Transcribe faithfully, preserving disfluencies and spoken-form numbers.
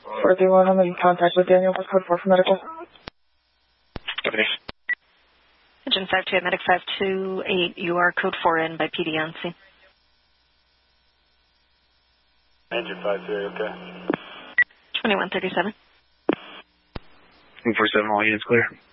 four three one, I'm in contact with Daniel for code four for medical. Deputy. Engine five two eight, medic five two eight, you are code four in by P D on scene. Engine five two eight, okay. twenty-one thirty-seven. one four seven, all units clear.